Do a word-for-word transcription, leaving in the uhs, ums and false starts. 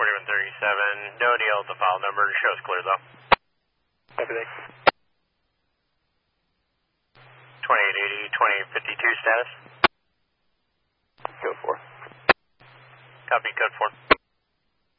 forty-one thirty-seven, no deal with the file number, show's clear though. Everything. twenty-eight eighty, twenty-eight fifty-two status. Code four. Copy, code four.